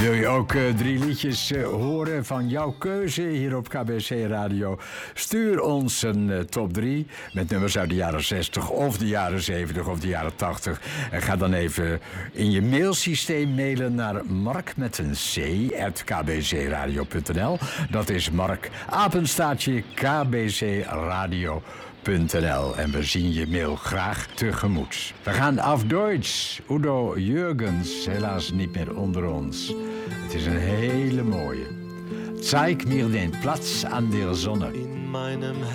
Wil je ook 3 liedjes horen van jouw keuze hier op KBC Radio? Stuur ons een top 3 met nummers uit de jaren 60 of de jaren 70 of de jaren 80. En ga dan even in je mailsysteem mailen naar Mark met een c@kbcradio.nl. Dat is Mark, apenstaartje kbcradio.nl. En we zien je mail graag tegemoet. We gaan af Duits. Udo Jürgens, helaas niet meer onder ons. Het is een hele mooie. Zeig mir den Platz an der Sonne. In meinem